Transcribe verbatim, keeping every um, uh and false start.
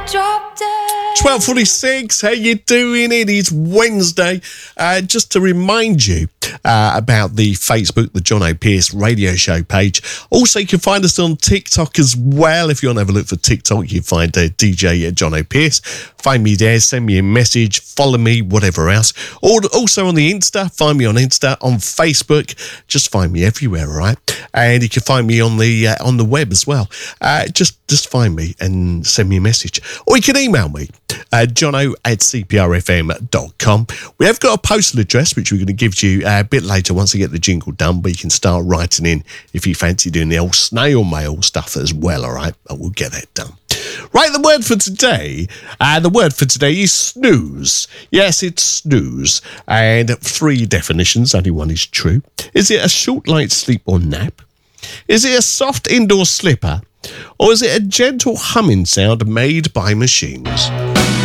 twelve forty-six, how you doing? It is Wednesday. Uh, just to remind you uh, about the Facebook, the John O'Pearce radio show page. Also, you can find us on TikTok as well. If you want to have a look for TikTok, you find uh, D J John O'Pearce. Find me there, send me a message, follow me, whatever else. Or also on the Insta, find me on Insta, on Facebook. Just find me everywhere, all right? And you can find me on the uh, on the web as well. Uh, just, just find me and send me a message. Or you can email me. Uh, jono at c p r f m dot com. We have got a postal address which we're going to give to you uh, a bit later once I get the jingle done, but you can start writing in if you fancy doing the old snail mail stuff as well, all right? But we'll get that done. Right, the word for today, uh, the word for today is snooze. Yes, it's snooze. And three definitions, only one is true. Is it a short light sleep or nap? Is it a soft indoor slipper? Or is it a gentle humming sound made by machines?